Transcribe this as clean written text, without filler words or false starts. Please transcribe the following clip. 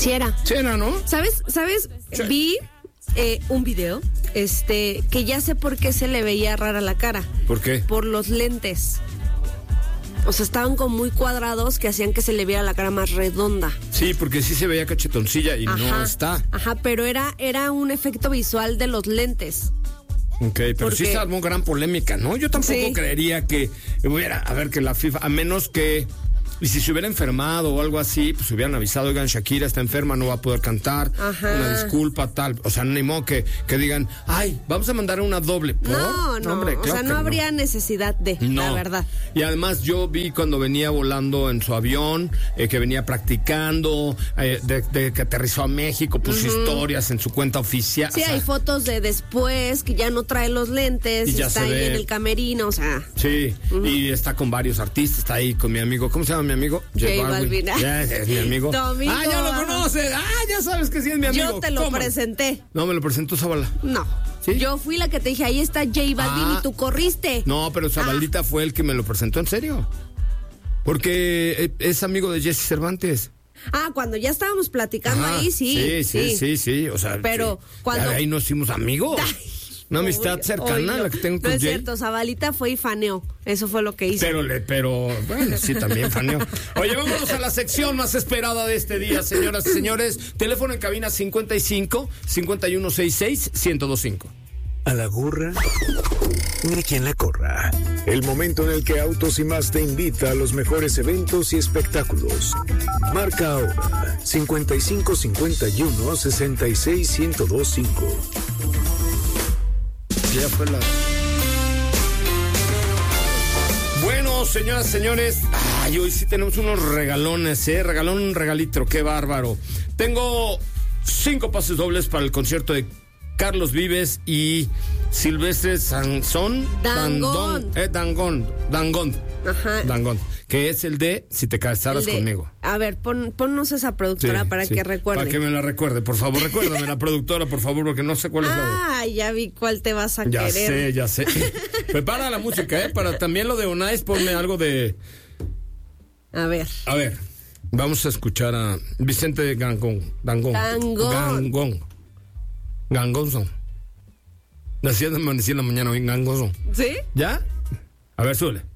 Sí era. Sí era, ¿no? ¿Sabes? Sí. Vi un video, que ya sé por qué se le veía rara la cara. ¿Por qué? Por los lentes. O sea, estaban como muy cuadrados que hacían que se le viera la cara más redonda. Sí, porque sí se veía cachetoncilla y no está. Ajá, pero era un efecto visual de los lentes. Ok, pero Porque... sí se armó gran polémica, ¿no? Yo tampoco creería que hubiera, a ver, que la FIFA, a menos que, y si se hubiera enfermado o algo así, pues hubieran avisado, oigan, Shakira está enferma, no va a poder cantar, una disculpa, tal. O sea, ni modo que digan, ay, vamos a mandar una doble. ¿Por? No, Hombre, o claro sea, no habría necesidad de, la verdad. Y además yo vi cuando venía volando en su avión, que venía practicando, de que aterrizó a México, puso historias en su cuenta oficial. Sí, o sea, hay fotos de después, que ya no trae los lentes, y ya está ahí en el camerino, o sea. Sí, y está con varios artistas, está ahí con mi amigo, ¿cómo se llama mi amigo? J Balvin. Ya es mi amigo. Tu amigo. Ah, ya lo conoces. Ah, ya sabes que sí es mi amigo. Yo te lo presenté. No, me lo presentó Zabala. No. ¿Sí? Yo fui la que te dije, ahí está J Balvin y tú corriste. No, pero Zabalita fue el que me lo presentó, en serio. Porque es amigo de Jesse Cervantes. Cuando ya estábamos platicando ahí, sí. Sí. O sea, pero cuando ahí nos hicimos amigos. Una amistad cercana la que tengo con Jay. No es Jay. cierto, Zabalita fue y faneó. Eso fue lo que hizo. Pero, bueno, sí, también faneó. Oye, vámonos a la sección más esperada de este día, señoras y señores. Teléfono en cabina 55-5166-1025. A la gorra, ni quien la corra. El momento en el que Autos y Más te invita a los mejores eventos y espectáculos. Marca ahora 55-51-66-1025. Ya fue la... Bueno, señoras y señores, hoy sí tenemos unos regalones, regalito, qué bárbaro. Tengo 5 pases dobles para el concierto de Carlos Vives y Silvestre Sansón. Dangond. Ajá. Dangond, que es el de Si te casaras conmigo. A ver, ponnos esa productora para que recuerde. Para que me la recuerde, por favor, recuérdame la productora, por favor, porque no sé cuál es la de... ya vi cuál te vas a querer. Ya sé. Prepara la música, para también lo de Onais, ponme algo de... A ver, vamos a escuchar a Vicente Dangond. Gangonzo. Nací en la mañana hoy, Gangonzo. ¿Sí? ¿Ya? A ver, súbele.